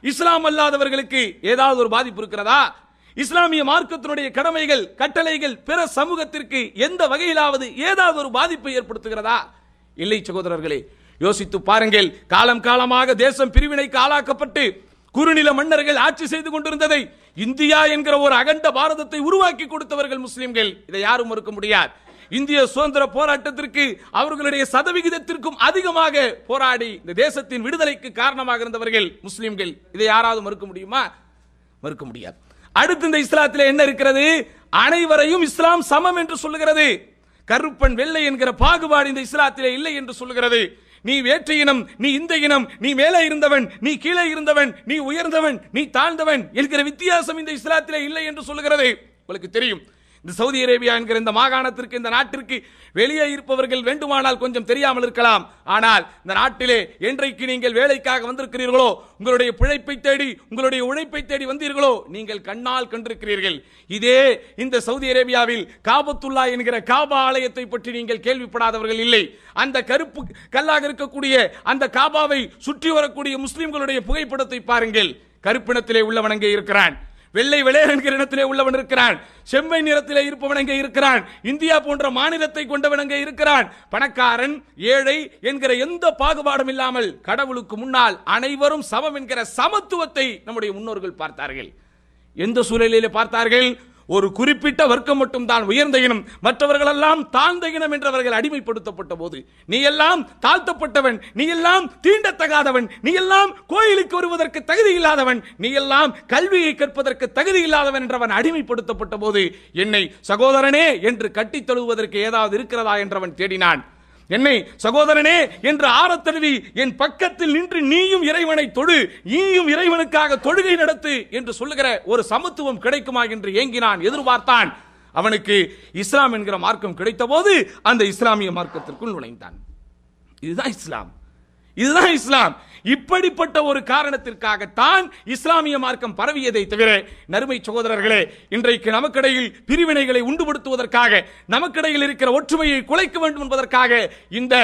இஸ்லாம் அல்லாதவர்களுக்கு ஏதாவது ஒரு பாதிப்பு இருக்கிறதா? இஸ்லாமிய மார்க்கத்தினுடைய கடமைகள், கட்டளைகள் பிற சமூகத்திற்கு எந்த வகையிலாவது ஏதாவது ஒரு பாதிப்பை ஏற்படுத்துகிறதா? இல்லை சகோதரர்களே, யோசித்து பாருங்கள். காலம் காலமாக தேசம் பிரிவினைக்கு ஆளாக்கப்பட்டு குறுநில மன்னர்கள் ஆட்சி செய்து கொண்டிருந்ததை இந்தியா என்கிற ஒரு அகண்ட பாரதத்தை உருவாக்கி கொடுத்தவர்கள் முஸ்லிம்கள். இதை யாரும் மறுக்க முடியாது. இந்திய சுதந்திர போராட்டத்திற்கு அவர்களுடைய சதவிகிதத்திற்கும் அதிகமாக போராடி இந்த தேசத்தின் விடுதலைக்கு காரணமாக இருந்தவர்கள் முஸ்லிம்கள். இதை யாராவது மறுக்க முடியுமா? மறுக்க முடியாது. அடுத்து இந்த இஸ்லாத்தில் என்ன இருக்கிறது? அனைவரையும் இஸ்லாம் சமம் என்று சொல்லுகிறது. கருப்பன் வெள்ளை என்கிற பாகுபாடு இந்த இஸ்லாத்திலே இல்லை என்று சொல்லுகிறது. நீ வேற்று இனம், நீ இந்த இனம், நீ மேலே இருந்தவன், நீ கீழே இருந்தவன், நீ உயர்ந்தவன், நீ தாழ்ந்தவன் என்கிற வித்தியாசம் இந்த இஸ்லாத்திலே இல்லை என்று சொல்லுகிறது. உங்களுக்கு தெரியும், இந்த சவுதி அரேபியா என்கிற இந்த மாகாணத்திற்கு, இந்த நாட்டிற்கு வெளியே இருப்பவர்கள் வேண்டுமானால் கொஞ்சம் தெரியாமல் இருக்கலாம். ஆனால் இந்த நாட்டிலே என்றைக்கு நீங்கள் வேலைக்காக வந்திருக்கிறீர்களோ, உங்களுடைய பிழைப்பை தேடி, உங்களுடைய உழைப்பை தேடி வந்தீர்களோ, நீங்கள் கண்ணால் கண்டிருக்கிறீர்கள். இதே இந்த சவுதி அரேபியாவில் காபத்துல்லா என்கிற காபா ஆலயத்தை பற்றி நீங்கள் கேள்விப்படாதவர்கள் இல்லை. அந்த கருப்பு கல்லாக இருக்கக்கூடிய அந்த காபாவை சுற்றி வரக்கூடிய முஸ்லிம்களுடைய புகைப்படத்தை பாருங்கள். கருப்பினத்திலே உள்ளவன் அங்கே இருக்கிறான், வெள்ளை வெள்ளையர் என்கிற இடத்திலே உள்ளவன் இருக்கிறான், செம்மை நிறத்திலே இருப்பவன் அங்கே இருக்கிறான், இந்தியா போன்ற மாநிலத்தை கொண்டவன் அங்கே இருக்கிறான். பணக்காரன் ஏழை என்கிற எந்த பாகுபாடும் இல்லாமல் கடவுளுக்கு முன்னால் அனைவரும் சமம் என்கிற சமத்துவத்தை நம்முடைய முன்னோர்கள் பார்த்தார்கள். எந்த சூழலிலே பார்த்தார்கள்? ஒரு குறிப்பிட்ட வர்க்கம் மட்டும் தான் உயர்ந்த இனம், மற்றவர்கள் எல்லாம் தாழ்ந்த இனம் என்றவர்கள் அடிமைப்படுத்தப்பட்ட போது, நீ எல்லாம் தாழ்த்தப்பட்டவன், நீ எல்லாம் தீண்டத்தகாதவன், நீ எல்லாம் கோயிலுக்கு வருவதற்கு தகுதி இல்லாதவன், நீ எல்லாம் கல்வியை கற்பதற்கு தகுதி இல்லாதவன் என்றவன் அடிமைப்படுத்தப்பட்ட போது, என்னை சகோதரனே என்று கட்டித் தழுவுவதற்கு ஏதாவது இருக்கிறதா என்றவன் தேடினான். என்னை சகோதரனே என்று ஆரத்தழுவி என் பக்கத்தில் நின்று நீயும் இறைவனை தொழு, நீயும் இறைவனுக்காக தொழுகை நடத்து என்று சொல்லுகிற ஒரு சமத்துவம் கிடைக்குமா என்று ஏங்கினான், எதிர்பார்த்தான். அவனுக்கு இஸ்லாம் என்கிற மார்க்கம் கிடைத்த போது அந்த இஸ்லாமிய மார்க்கத்திற்குள் நுழைந்தான். இதுதான் இஸ்லாம், இதுதான் இஸ்லாம். இப்படிப்பட்ட ஒரு காரணத்திற்காகத்தான் இஸ்லாமிய மார்க்கம் பரவியதை தவிர, நறுமை சகோதரர்களே, இன்றைக்கு நமக்கிடையில் பிரிவினைகளை உண்டுபடுத்துவதற்காக, நமக்கிடையில் இருக்கிற ஒற்றுமையை குலைக்க வேண்டும் என்பதற்காக இந்த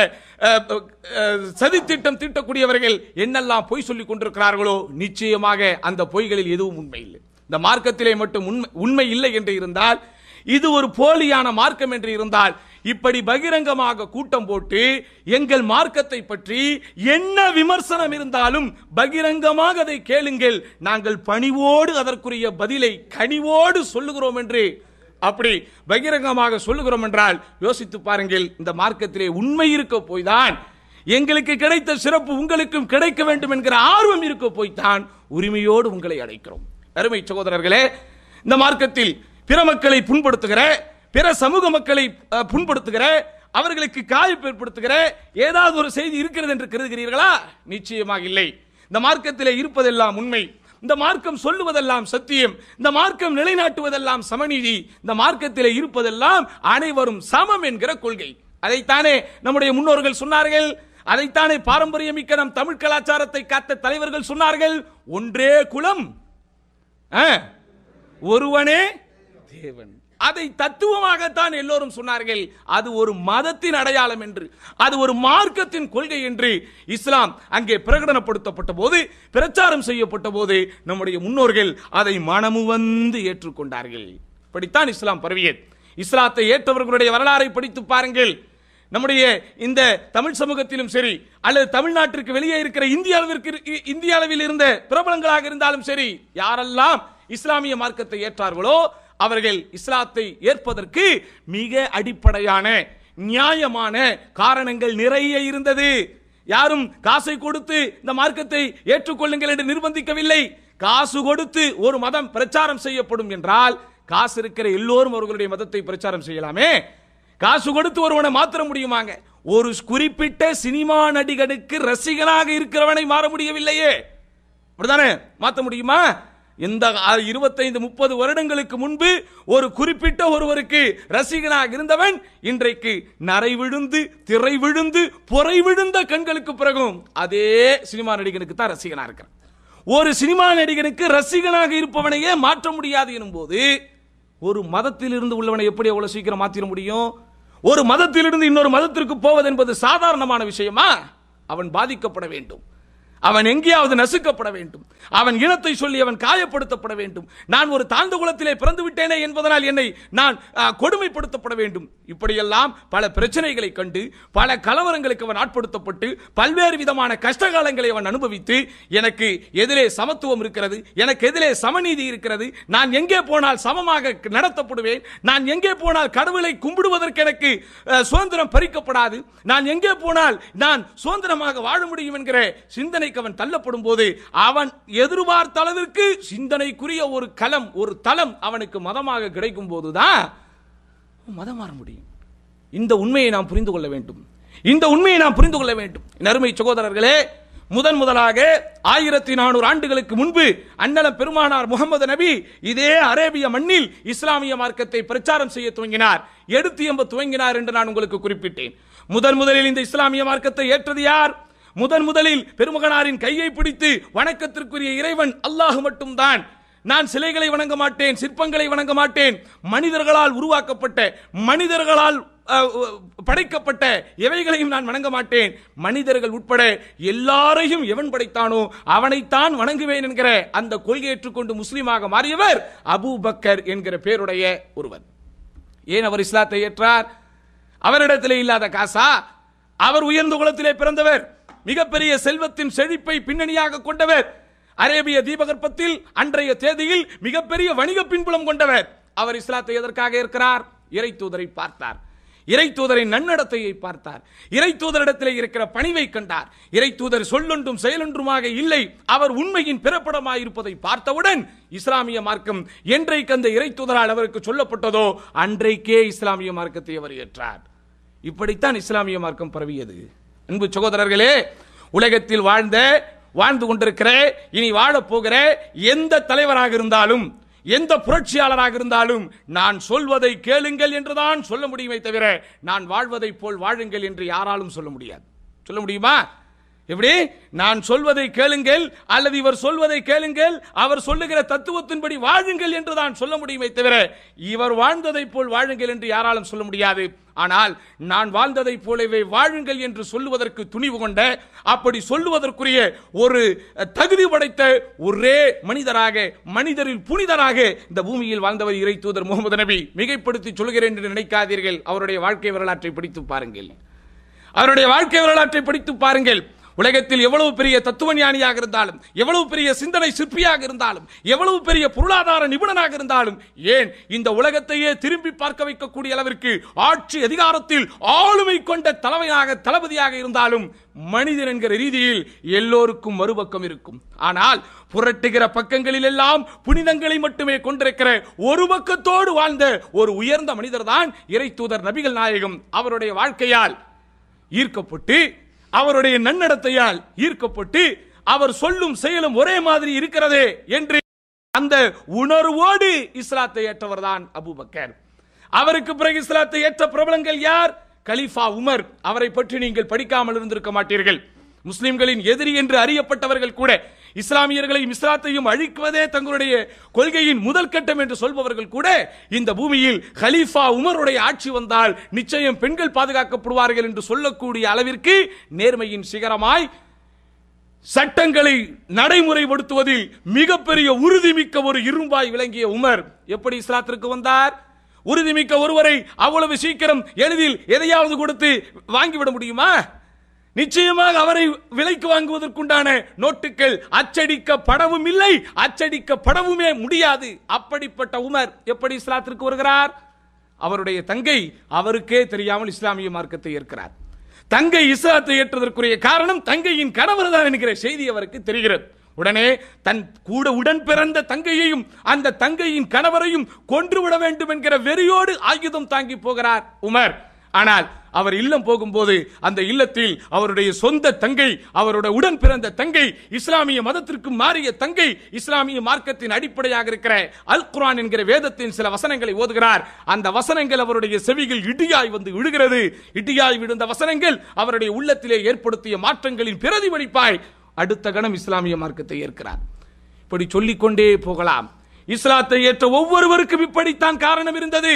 சதித்திட்டம் தீட்டக்கூடியவர்கள் என்னெல்லாம் பொய் சொல்லிக் கொண்டிருக்கிறார்களோ, நிச்சயமாக அந்த பொய்களில் எதுவும் உண்மை இல்லை. இந்த மார்க்கத்திலே மட்டும் உண்மை இல்லை என்று இருந்தால், இது ஒரு போலியான மார்க்கம் என்று இருந்தால், இப்படி பகிரங்கமாக கூட்டம் போட்டு எங்கள் மார்க்கத்தை பற்றி என்ன விமர்சனம் இருந்தாலும் பகிரங்கமாக அதை கேளுங்கள், நாங்கள் பணிவோடு அதற்குரிய பதிலை கனிவோடு சொல்லுகிறோம் என்று அப்படி பகிரங்கமாக சொல்லுகிறோம் என்றால் யோசித்து பாருங்கள். இந்த மார்க்கத்திலே உண்மை இருக்க போய்தான், எங்களுக்கு கிடைத்த சிறப்பு உங்களுக்கும் கிடைக்க வேண்டும் என்கிற ஆர்வம் இருக்க போய்தான் உரிமையோடு உங்களை அழைக்கிறோம். அருமை சகோதரர்களே, இந்த மார்க்கத்தில் பிற மக்களை புண்படுத்துகிற, பிற சமூக மக்களை புண்படுத்துகிற, அவர்களுக்கு காய்ப்பு ஏற்படுத்துகிற ஏதாவது ஒரு செய்தி இருக்கிறது என்று கருதுகிறீர்களா? நிச்சயமாக இல்லை. இந்த மார்க்கத்திலே இருப்பதெல்லாம் உண்மை, இந்த மார்க்கம் சொல்லுவதெல்லாம் சத்தியம், இந்த மார்க்கம் நிலைநாட்டுவதெல்லாம் சமநீதி, இந்த மார்க்கத்திலே இருப்பதெல்லாம் அனைவரும் சமம் என்கிற கொள்கை. அதைத்தானே நம்முடைய முன்னோர்கள் சொன்னார்கள், அதைத்தானே பாரம்பரியமிக்க நம் தமிழ் கலாச்சாரத்தை காத்த தலைவர்கள் சொன்னார்கள். ஒன்றே குலம், ஒருவனே தேவன். அதை தத்துவமாகத்தான் எல்லோரும் சொன்னார்கள். அது ஒரு மதத்தின் அடையாளம் என்று, அது ஒரு மார்க்கத்தின் கொள்கை என்று இஸ்லாம் அங்கே பிரகடனப்படுத்தப்பட்ட போது, பிரச்சாரம் செய்யப்பட்ட போது நம்முடைய முன்னோர்கள் அதை மனமு வந்து ஏற்றுக்கொண்டார்கள். இப்படித்தான் இஸ்லாம் பரவியது. இஸ்லாத்தை ஏற்றவர்களுடைய வரலாறை படித்து பாருங்கள். நம்முடைய இந்த தமிழ் சமூகத்திலும் சரி, அல்லது தமிழ்நாட்டிற்கு வெளியே இருக்கிற இந்திய அளவில் இருந்த பிரபலங்களாக இருந்தாலும் சரி, யாரெல்லாம் இஸ்லாமிய மார்க்கத்தை ஏற்றார்களோ அவர்கள் இஸ்லாத்தை ஏற்பதற்கு மிக அடிப்படையான நியாயமான காரணங்கள் நிறைய இருந்தது. யாரும் காசை கொடுத்து இந்த மார்க்கத்தை ஏற்றுக்கொள்ளுங்கள் என்று நிர்பந்திக்கவில்லை. காசு கொடுத்து ஒரு மதம் பிரச்சாரம் செய்யப்படும் என்றால், காசு இருக்கிற எல்லோரும் அவர்களுடைய மதத்தை பிரச்சாரம் செய்யலாமே. காசு கொடுத்து ஒருவனை மாற்ற முடியுமாங்க? ஒரு குறிப்பிட்ட சினிமா நடிகனுக்கு ரசிகனாக இருக்கிறவனை மாற முடியவில்லையே, அப்படிதானே? மாற்ற முடியுமா? இந்த 25-30 வருடங்களுக்கு முன்பு ஒரு குறிப்பிட்ட ஒருவருக்கு ரசிகனாக இருந்தவன் இன்றைக்கு நரை விழுந்து, திரை விழுந்து, பொறை விழுந்த கண்களுக்கு பிறகும் அதே சினிமா நடிகனுக்கு தான் ரசிகனாக இருக்கிறான். ஒரு சினிமா நடிகனுக்கு ரசிகனாக இருப்பவனையே மாற்ற முடியாது எனும் போது, ஒரு மதத்தில் இருந்து உள்ளவனை எப்படி அவ்வளவு சீக்கிரம் மாற்றிட முடியும்? ஒரு மதத்திலிருந்து இன்னொரு மதத்திற்கு போவது என்பது சாதாரணமான விஷயமா? அவன் பாதிக்கப்பட வேண்டும். அவன் எங்கேயாவது நசுக்கப்பட வேண்டும், அவன் இனத்தை சொல்லி அவன் காயப்படுத்தப்பட வேண்டும், நான் ஒரு தாழ்ந்த குலத்திலே பிறந்து விட்டேனே என்பதனால் என்னை நான் கொடுமைப்படுத்தப்பட வேண்டும். இப்படியெல்லாம் பல பிரச்சனைகளை கண்டு பல கலவரங்களுக்கு அவன் ஆட்படுத்தப்பட்டு பல்வேறு விதமான கஷ்டகாலங்களை அவன் அனுபவித்து, எனக்கு எதிரே சமத்துவம் இருக்கிறது, எனக்கு எதிரே சமநீதி இருக்கிறது, நான் எங்கே போனால் சமமாக நடத்தப்படுவேன், நான் எங்கே போனால் கடவுளை கும்பிடுவதற்கு எனக்கு சுதந்திரம் பறிக்கப்படாது, நான் எங்கே போனால் நான் சுதந்திரமாக வாழ முடியும் என்கிற சிந்தனை அவன் தள்ளப்படும் போது அவன் எதிர்பார்த்த அளவிற்கு சிந்தனைக்குரிய ஒரு களம், ஒரு தளம் அவனுக்கு மதமாக கிடைக்கும் போதுதான் மதம் மாற முடியும். இந்த உண்மையை நாம் புரிந்து கொள்ள வேண்டும். இந்த உண்மையை நாம் புரிந்து கொள்ள வேண்டும். அருமை சகோதரர்களே, முதலாக 1400 ஆண்டுகளுக்கு முன்பு அண்ணலம் பெருமானார் முகமது நபி இதே அரேபிய மண்ணில் இஸ்லாமிய மார்க்கத்தை பிரச்சாரம் செய்ய துவங்கினார், எடுத்து எம்ப துவங்கினார் என்று நான் உங்களுக்கு குறிப்பிட்டேன். முதலில் இந்த இஸ்லாமிய மார்க்கத்தை ஏற்றது யார்? முதலில் பெருமகனாரின் கையை பிடித்து வணக்கத்திற்குரிய இறைவன் அல்லாஹ் மட்டும்தான், நான் சிலைகளை வணங்க மாட்டேன், சிற்பங்களை வணங்க மாட்டேன், மனிதர்களால் உருவாக்கப்பட்ட மனிதர்களால் படைக்கப்பட்ட எவைகளையும் நான் வணங்க மாட்டேன், மனிதர்கள் உட்பட எல்லாரையும் எவன் படைத்தானோ அவனைத்தான் வணங்குவேன் என்கிற அந்த கொள்கை ஏற்றுக்கொண்டு முஸ்லீமாக மாறியவர் அபூபக்கர் என்கிற பேருடைய ஒருவர். ஏன் அவர் இஸ்லாத்தை ஏற்றார்? அவரிடத்திலே இல்லாத காசா? அவர் உயர்ந்த குலத்திலே பிறந்தவர், மிகப்பெரிய செல்வத்தின் செழிப்பை பின்னணியாக கொண்டவர், அரேபிய தீபகற்பத்தில் அன்றைய தேதியில் மிகப்பெரிய வணிக பின்புலம் கொண்டவர். அவர் இஸ்லாத்தை எதற்காக ஏற்கிறார்? இறை தூதரை பார்த்தார், இறை தூதரின் நன்னடத்தையை பார்த்தார், இறை தூதரிடத்திலே இருக்கிற பணிவை கண்டார். இறை தூதர் சொல்லொன்றும் செயலொன்றுமாக இல்லை, அவர் உண்மையின் பிறப்பிடமாயிருப்பதை பார்த்தவுடன் இஸ்லாமிய மார்க்கம் என்றைக்கு அந்த இறை தூதரால் அவருக்கு சொல்லப்பட்டதோ அன்றைக்கே இஸ்லாமிய மார்க்கத்தை அவர் ஏற்றார். இப்படித்தான் இஸ்லாமிய மார்க்கம் பரவியது. அன்பு சகோதரர்களே, உலகத்தில் வாழ்ந்து கொண்டிருக்கிற, இனி வாழப் போகிற எந்த தலைவராக இருந்தாலும், எந்த புரட்சியாளராக இருந்தாலும் நான் சொல்வதை கேளுங்கள் என்றுதான் சொல்ல முடியுமே தவிர நான் வாழ்வதை போல் வாழுங்கள் என்று யாராலும் சொல்ல முடியாது. சொல்ல முடியுமா? எப்படி? நான் சொல்வதை கேளுங்கள் அல்லது இவர் சொல்வதை கேளுங்கள், அவர் சொல்லுகிற தத்துவத்தின்படி வாழுங்கள் என்று தான் சொல்ல முடியுமே தவிர இவர் வாழ்ந்ததை போல் வாழுங்கள் என்று யாராலும் சொல்ல முடியாது. ஆனால் நான் வாழ்ந்ததை போலவே வாழுங்கள் என்று சொல்லுவதற்கு துணிவு கொண்ட, அப்படி சொல்லுவதற்குரிய ஒரு தகுதி படைத்த ஒரே மனிதராக, மனிதரில் புனிதராக இந்த பூமியில் வாழ்ந்தவர் இறை தூதர் முகமது நபி. மிகைப்படுத்தி சொல்கிறேன் என்று நினைக்காதீர்கள். அவருடைய வாழ்க்கை வரலாற்றை படித்து பாருங்கள். அவருடைய வாழ்க்கை வரலாற்றை படித்து பாருங்கள். உலகத்தில் எவ்வளவு பெரிய தத்துவ ஞானியாக இருந்தாலும், எவ்வளவு பெரிய சிந்தனை சிற்பியாக இருந்தாலும், எவ்வளவு பெரிய பொருளாதார நிபுணனாக இருந்தாலும், ஏன் இந்த உலகத்தையே திரும்பி பார்க்க வைக்கக்கூடிய அளவிற்கு ஆட்சி அதிகாரத்தில் ஆளுமை கொண்ட தலைமையாக, தளபதியாக இருந்தாலும் மனிதன் என்கிற ரீதியில் எல்லோருக்கும் மறுபக்கம் இருக்கும். ஆனால் புரட்டுகிற பக்கங்களில் எல்லாம் புனிதங்களை மட்டுமே கொண்டிருக்கிற ஒரு பக்கத்தோடு வாழ்ந்த ஒரு உயர்ந்த மனிதர் தான் இறை தூதர் நபிகள் நாயகம். அவருடைய வாழ்க்கையால் ஈர்க்கப்பட்டு, அவருடைய நன்னடத்தையால் ஈர்க்கப்பட்டு, அவர் சொல்லும் செயலும் ஒரே மாதிரி இருக்கிறதே என்று அந்த உணர்வோடு இஸ்லாத்தை ஏற்றவர் தான் அபூபக்கர். அவருக்கு பிறகு இஸ்லாத்தை ஏற்ற பிரபலங்கள் யார்? கலீஃபா உமர். அவரை பற்றி நீங்கள் படிக்காமல் இருந்திருக்க மாட்டீர்கள். முஸ்லிம்களின் எதிரி என்று அறியப்பட்டவர்கள் கூட, இஸ்லாமியர்களையும் இஸ்லாத்தையும் அழிக்குவதே தங்களுடைய கொள்கையின் முதல் கட்டம் என்று சொல்பவர்கள் கூட, இந்த பூமியில் கலீஃபா உமருடைய ஆட்சி வந்தால் நிச்சயம் பெண்கள் பாதுகாக்கப்படுவார்கள் என்று சொல்லக்கூடிய அளவிற்கு நேர்மையின் சிகரமாய் சட்டங்களை நடைமுறைப்படுத்துவதில் மிகப்பெரிய உறுதிமிக்க ஒரு இரும்பாய் விளங்கிய உமர் எப்படி இஸ்லாத்திற்கு வந்தார்? உறுதிமிக்க ஒருவரை அவ்வளவு சீக்கிரம் எளிதில் எதையாவது கொடுத்து வாங்கிவிட முடியுமா? நிச்சயமாக அவரை விலைக்கு வாங்குவதற்குண்டான நோட்டுகள் அச்சடிக்கப்படவும் இல்லை, அச்சடிக்கப்படவுமே முடியாது. அப்படிப்பட்ட உமர் எப்படி இஸ்லாத்திற்கு வருகிறார்? அவருடைய தங்கை அவருக்கே தெரியாமல் இஸ்லாமிய மார்க்கத்தை ஏற்கிறார். தங்கை இஸ்லாத்தை ஏற்றதற்குரிய காரணம் தங்கையின் கணவர் தான் என்கிற செய்தி அவருக்கு தெரிகிறது. உடனே தன் கூட உடன் பிறந்த தங்கையையும் அந்த தங்கையின் கணவரையும் கொன்றுவிட வேண்டும் என்கிற வெறியோடு ஆயுதம் தாங்கி போகிறார் உமர். ஆனால் அவர் இல்லம் போகும்போது அந்த இல்லத்தில் அவருடைய சொந்த தங்கை, அவருடைய உடன் பிறந்த தங்கை, இஸ்லாமிய மதத்திற்கு மாறிய தங்கை, இஸ்லாமிய மார்க்கத்தின் அடிப்படையாக இருக்கிற அல் குர்ஆன் என்கிற வேதத்தின் சில வசனங்களை ஓதுகிறார். அந்த வசனங்கள் அவருடைய செவிகள் இடியாய் வந்து விழுகிறது. இடியாய் விழுந்த வசனங்கள் அவருடைய உள்ளத்திலே ஏற்படுத்திய மாற்றங்களின் பிரதிபலிப்பாய் அடுத்த கணம் இஸ்லாமிய மார்க்கத்தை ஏற்கிறார். இப்படி சொல்லிக்கொண்டே போகலாம். இஸ்லாத்தை ஏற்ற ஒவ்வொருவருக்கும் இப்படித்தான் காரணம் இருந்தது.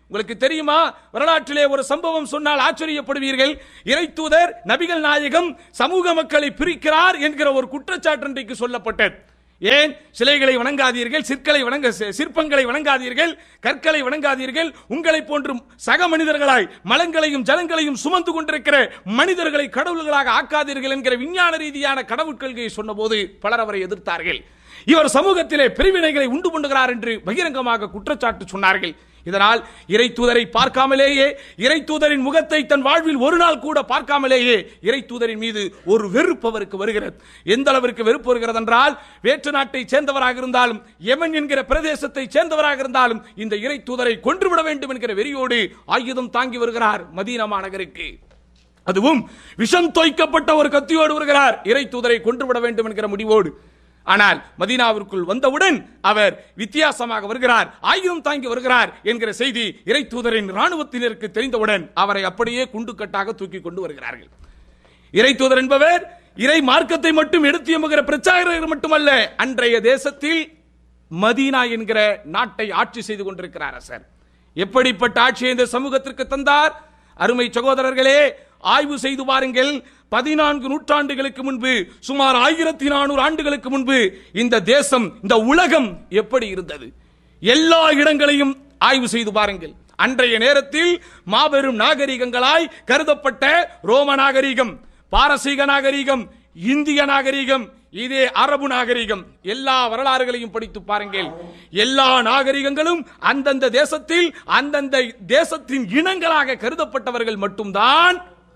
உங்களுக்கு தெரியுமா, வரலாற்றிலே ஒரு சம்பவம் சொன்னால் ஆச்சரியப்படுவீர்கள். இறைத்தூதர் நபிகள் நாயகம் சமூக மக்களை பிரிக்கிறார் என்கிற ஒரு குற்றச்சாட்டு இன்றைக்கு சொல்லப்பட்டது. ஏன் சிலைகளை வணங்காதீர்கள், சிற்பங்களை வணங்காதீர்கள், கற்களை வணங்காதீர்கள், உங்களை போன்று சக மனிதர்களாய் மலங்களையும் ஜலங்களையும் சுமந்து கொண்டிருக்கிற மனிதர்களை கடவுள்களாக ஆக்காதீர்கள் என்கிற விஞ்ஞான ரீதியான கடவுள் கொள்கையை சொன்னபோது பலர் அவரை எதிர்த்தார்கள். இவர் சமூகத்திலே பிரிவினைகளை உண்டு பண்ணுகிறார் என்று பகிரங்கமாக குற்றச்சாட்டு சொன்னார்கள். இதனால் இறைத்தூதரை பார்க்காமலேயே, இறைத்தூதரின் முகத்தை தன் வாழ்வில் ஒரு நாள் கூட பார்க்காமலேயே இறைத்தூதரின் மீது ஒரு வெறுப்பு அவருக்கு வருகிறது. எந்த அளவிற்கு வெறுப்பு வருகிறது என்றால், வேற்று நாட்டை சேர்ந்தவராக இருந்தாலும், யமன் என்கிற பிரதேசத்தை சேர்ந்தவராக இருந்தாலும் இந்த இறைத்தூதரை கொன்றுவிட வேண்டும் என்கிற வெறியோடு ஆயுதம் தாங்கி வருகிறார் மதீனா மாநகருக்கு. அதுவும் விஷம் தோய்க்கப்பட்ட ஒரு கத்தியோடு வருகிறார், இறைத்தூதரை கொன்றுவிட வேண்டும் என்கிற முடிவோடு. ஆனால் மதீனாவிற்குள் வந்தவுடன் அவர் வித்தியாசமாக வருகிறார், ஆயுதம் தாங்கி வருகிறார் என்கிற செய்தி இறைத்தூதரின் ராணுவத்தினருக்கு தெரிந்தவுடன் அவரை அப்படியே குண்டுக்கட்டாக தூக்கி கொண்டு வருகிறார்கள். இறைத்தூதர் என்பவர் இறை மார்க்கத்தை மட்டும் எடுத்து எம்புகிற பிரச்சாரகர் மட்டுமல்ல, அன்றைய தேசத்தில் மதீனா என்கிற நாட்டை ஆட்சி செய்து கொண்டிருக்கிறார் அரசர். எப்படிப்பட்ட ஆட்சியை இந்த சமூகத்திற்கு தந்தார்? அருமை சகோதரர்களே, ஆய்வு செய்து பாருங்கள். 14 நூற்றாண்டுகளுக்கு முன்பு, சுமார் 1400 ஆண்டுகளுக்கு முன்பு இந்த தேசம், இந்த உலகம் எப்படி இருந்தது? எல்லா இடங்களையும் ஆய்வு செய்து பாருங்கள். அன்றைய நேரத்தில் மாபெரும் நாகரிகங்களாய் கருதப்பட்ட ரோம நாகரிகம், பாரசீக நாகரிகம், இந்திய நாகரிகம், இதே அரபு நாகரிகம், எல்லா வரலாறுகளையும் படித்து பாருங்கள். எல்லா நாகரிகங்களும் அந்தந்த தேசத்தில் அந்தந்த தேசத்தின் இனங்களாக கருதப்பட்டவர்கள் மட்டும்தான்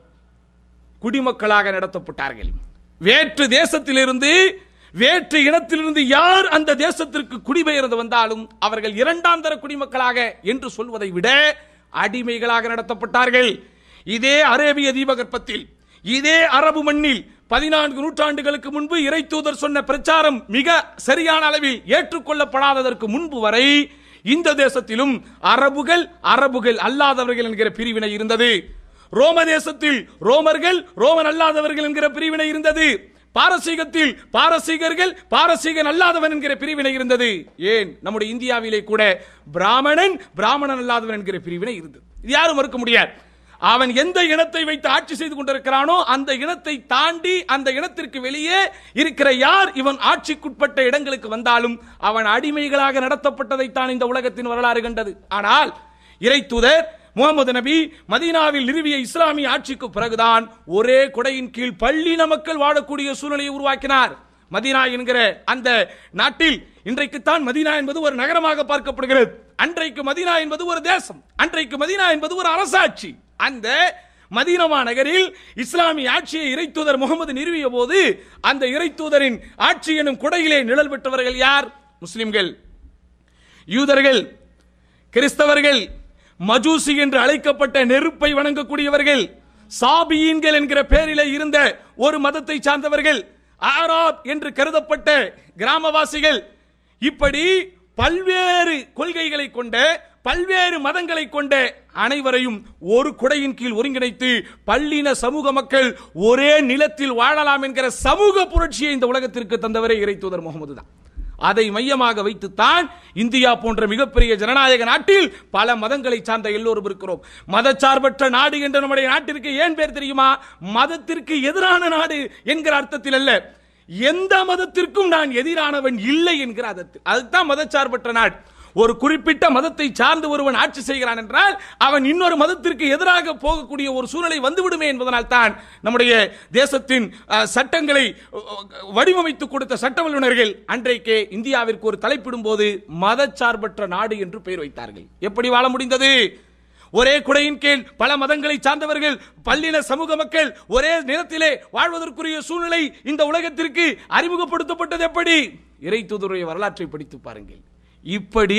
குடிமக்களாக நடத்தப்பட்டார்கள். வேற்று தேசத்திலிருந்து, வேற்று இனத்திலிருந்து யார் அந்த தேசத்திற்கு குடிபெயர்ந்து வந்தாலும் அவர்கள் இரண்டாம் தர குடிமக்களாக என்று சொல்வதை விட அடிமைகளாக நடத்தப்பட்டார்கள். இதே அரேபிய தீபகற்பத்தில், இதே அரபு மண்ணில் 14 நூற்றாண்டுகளுக்கு முன்பு இறைத்தூதர் சொன்ன பிரச்சாரம் மிக சரியான அளவில் ஏற்றுக்கொள்ளப்படாததற்கு முன்பு வரை இந்த தேசத்திலும் அரபுகள், அரபுகள் அல்லாதவர்கள் என்கிற பிரிவினை இருந்தது. ரோம தேசத்தில் ரோமர்கள், ரோமன் அல்லாதவர்கள் என்கிற பிரிவினை இருந்தது. பாரசீகத்தில் பாரசீகர்கள், பாரசீகன் அல்லாதவன் என்கிற பிரிவினை இருந்தது. ஏன் நம்முடைய இந்தியாவிலே கூட பிராமணன், பிராமணன் அல்லாதவன் என்கிற பிரிவினை இருந்தது. இது யாரும் மறுக்க முடியாது. அவன் எந்த இனத்தை வைத்து ஆட்சி செய்து கொண்டிருக்கிறானோ அந்த இனத்தை தாண்டி அந்த இனத்திற்கு வெளியே இருக்கிற யார் இவன் ஆட்சிக்குட்பட்ட இடங்களுக்கு வந்தாலும் அவன் அடிமைகளாக நடத்தப்பட்டதைத்தான் இந்த உலகத்தின் வரலாறு கண்டது. ஆனால் இறைத்தூதர் முகமது நபி மதீனாவில் நிறுவிய இஸ்லாமிய ஆட்சிக்கு பிறகுதான் ஒரே கொடையின் கீழ் பள்ளின மக்கள் வாழக்கூடிய சூழ்நிலையை உருவாக்கினார். மதீனா என்கிற அந்த நாட்டில் இன்றைக்குத்தான் மதீனா என்பது ஒரு நகரமாக பார்க்கப்படுகிறது. அன்றைக்கு மதீனா என்பது ஒரு தேசம், அன்றைக்கு மதீனா என்பது ஒரு அரசாட்சி. அந்த மதீனா நகரில் இஸ்லாமிய ஆட்சியை இறைத்தூதர் முகமது நிறுவிய போது அந்த இறைத்தூதரின் ஆட்சி எனும் கொடையிலே நிழல் பெற்றவர்கள் யார்? முஸ்லிம்கள், யூதர்கள், கிறிஸ்தவர்கள், மஜூசி என்று அழைக்கப்பட்ட நெருப்பை வணங்கக்கூடியவர்கள், சாபியீன்கள் என்கிற பெயரிலே இருந்த ஒரு மதத்தை சார்ந்தவர்கள், ஆராப் என்று கருதப்பட்ட கிராமவாசிகள், இப்படி பல்வேறு கொள்கைகளை கொண்ட, பல்வேறு மதங்களை கொண்ட அனைவரையும் ஒரு குடையின் கீழ் ஒருங்கிணைத்து பல்லின சமூக மக்கள் ஒரே நிலத்தில் வாழலாம் என்கிற சமூக புரட்சியை இந்த உலகத்திற்கு தந்தவரே இறைத்தூதர் முகமது தான். அதை மையமாக வைத்துத்தான் இந்தியா போன்ற மிகப்பெரிய ஜனநாயக நாட்டில் பல மதங்களை சார்ந்த எல்லோரும் இருக்கிறோம். மதச்சார்பற்ற நாடு என்ற நம்முடைய நாட்டிற்கு ஏன் பேர் தெரியுமா? மதத்திற்கு எதிரான நாடு என்கிற அர்த்தத்தில் அல்ல, எந்த மதத்திற்கும் நான் எதிரானவன் இல்லை என்கிற அர்த்தத்தில். அதுதான் மதச்சார்பற்ற நாடு. ஒரு குறிப்பிட்ட மதத்தை சார்ந்து ஒருவன் ஆட்சி செய்கிறான் என்றால் அவன் இன்னொரு மதத்திற்கு எதிராக போகக்கூடிய ஒரு சூழ்நிலை வந்துவிடுமே என்பதனால் தான் நம்முடைய தேசத்தின் சட்டங்களை வடிவமைத்து கொடுத்த சட்ட வல்லுநர்கள் அன்றைக்கே இந்தியாவிற்கு ஒரு தலைப்பிடும் போது மதச்சார்பற்ற நாடு என்று பெயர் வைத்தார்கள். எப்படி வாழ முடிந்தது? ஒரே குடையின் கீழ் பல மதங்களை சார்ந்தவர்கள், பல்லின சமூக மக்கள் ஒரே நிலத்திலே வாழ்வதற்குரிய சூழ்நிலை இந்த உலகத்திற்கு அறிமுகப்படுத்தப்பட்டது எப்படி? இறைத்தூதருடைய வரலாற்றை படித்து பாருங்கள். இப்படி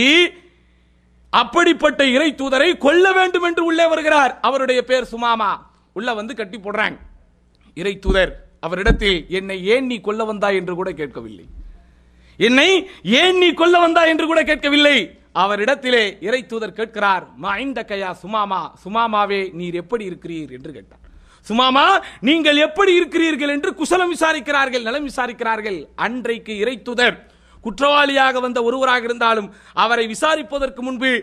அப்படிப்பட்ட இறை தூதரை கொல்ல வேண்டும் என்று உள்ளே வருகிறார். அவருடைய பேர் சுமாமா. உள்ள வந்து கட்டி போடுறாங்க. இறை தூதர் அவரிடத்தில் என்னை ஏன் நீ கொல்ல வந்தாய் என்று கூட கேட்கவில்லை. என்னை ஏன் நீ கொல்ல வந்தாய் என்று கூட கேட்கவில்லை. அவரிடத்திலே இறை தூதர் கேட்கிறார், மைந்தகையா சுமாமா, சுமாமாவே நீர் எப்படி இருக்கிறீர் என்று கேட்டார். சுமாமா நீங்கள் எப்படி இருக்கிறீர்கள் என்று குசலம் விசாரிக்கிறார்கள், நலம் விசாரிக்கிறார்கள். அன்றைக்கு இறை தூதர் குற்றவாளியாக வந்த ஒருவராக இருந்தாலும் அவரை விசாரிப்பதற்கு முன்பு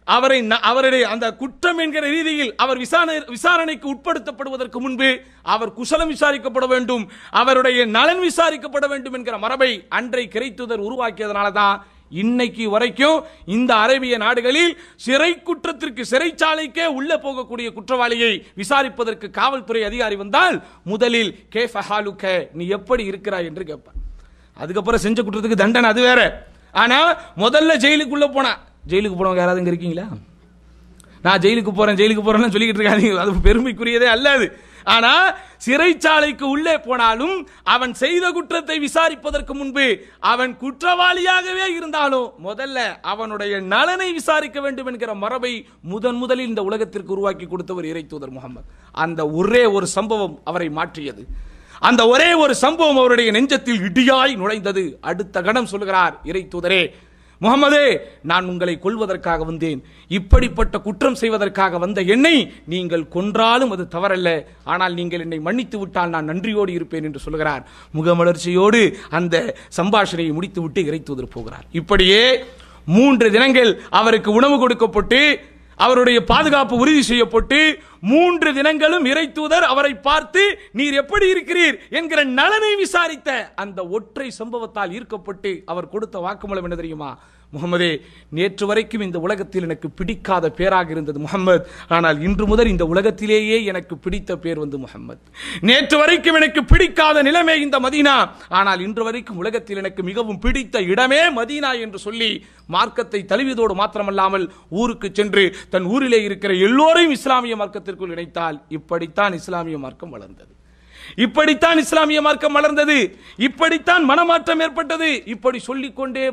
அவருடைய அந்த குற்றம் என்கிற ரீதியில் அவர் விசாரணைக்கு உட்படுத்தப்படுவதற்கு முன்பு அவர் குசலம் விசாரிக்கப்பட வேண்டும், அவருடைய நலன் விசாரிக்கப்பட வேண்டும் என்கிற மரபை அன்றை இறைத்தூதர் உருவாக்கியதனால தான் இன்னைக்கு வரைக்கும் இந்த அரேபிய நாடுகளில் சிறை குற்றத்திற்கு சிறைச்சாலைக்கே உள்ள போகக்கூடிய குற்றவாளியை விசாரிப்பதற்கு காவல்துறை அதிகாரி வந்தால் முதலில் கேஃப ஹாலுக, நீ எப்படி இருக்கிறாய் என்று கேட்பார். அதுக்கப்புறம் செஞ்ச குற்றத்துக்கு தண்டனை அது வேற. ஆனா முதல்ல ஜெயிலுக்குள்ள போனா, ஜெயிலுக்கு போனவங்க யாராவது இங்க இருக்கீங்களா? நான் ஜெயிலுக்கு போறேன்னு சொல்லிக்கிட்டு இருக்காங்க, அது பெருமைக்குரியதே அல்லது. ஆனா சிறைச்சாலைக்கு உள்ளே போனாலும் அவன் செய்த குற்றத்தை விசாரிப்பதற்கு முன்பு அவன் குற்றவாளியாகவே இருந்தாலும் முதல்ல அவனுடைய நலனை விசாரிக்க வேண்டும் என்கிற மரபை முதலில் இந்த உலகத்திற்கு உருவாக்கி கொடுத்தவர் இறைத்தூதர் முகமது. அந்த ஒரே ஒரு சம்பவம் அவரை மாற்றியது. அந்த ஒரே ஒரு சம்பவம் அவருடைய நெஞ்சத்தில் இடியாய் நுழைந்தது. அடுத்த கணம் சொல்கிறார் இறைத்தூதரே, முகமதே, நான் உங்களை கொல்வதற்காக வந்தேன், இப்படிப்பட்ட குற்றம் செய்வதற்காக வந்த என்னை நீங்கள் கொன்றாலும் அது தவறல்ல, ஆனால் நீங்கள் என்னை மன்னித்து விட்டால் நான் நன்றியோடு இருப்பேன் என்று சொல்கிறார். முகமலர்ச்சியோடு அந்த சம்பாஷணையை முடித்துவிட்டு இறைத்தூதர் போகிறார். இப்படியே 3 தினங்கள் அவருக்கு உணவு கொடுக்கப்பட்டு அவருடைய பாதுகாப்பு உறுதி செய்யப்பட்டு 3 தினங்களும் இறைத்தூதர் அவரை பார்த்து நீர் எப்படி இருக்கிறீர் என்கிற நலனை விசாரித்த அந்த ஒற்றை சம்பவத்தால் ஈர்க்கப்பட்டு அவர் கொடுத்த வாக்குமூலம் என்ன தெரியுமா? முகமதே, நேற்று வரைக்கும் இந்த உலகத்தில் எனக்கு பிடிக்காத பேராக இருந்தது முகமது, ஆனால் இன்று முதல் இந்த உலகத்திலேயே எனக்கு பிடித்த பேர் வந்து முகமது. நேற்று வரைக்கும் எனக்கு பிடிக்காத நிலைமை இந்த மதீனா, ஆனால் இன்று வரைக்கும் உலகத்தில் எனக்கு மிகவும் பிடித்த இடமே மதீனா என்று சொல்லி மார்க்கத்தை தழுவியதோடு மாத்திரமல்லாமல் ஊருக்கு சென்று தன் ஊரிலே இருக்கிற எல்லோரையும் இஸ்லாமிய மார்க்கத்திற்குள் இணைத்தால் இப்படித்தான் இஸ்லாமிய மார்க்கம் வளர்ந்தது. இப்படித்தான் இஸ்லாமிய மார்க்கம் வளர்ந்தது. இப்படித்தான் மனமாற்றம் ஏற்பட்டது. இப்படி சொல்லிக்கொண்டே